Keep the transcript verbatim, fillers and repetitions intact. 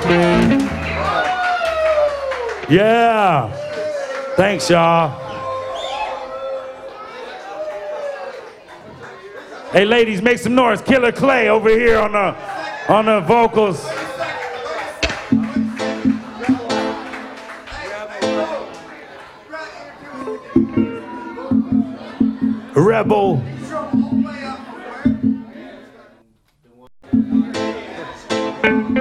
Yeah. Thanks, y'all. Hey, ladies, make some noise. Killer Clay over here on the on the vocals. Rebel.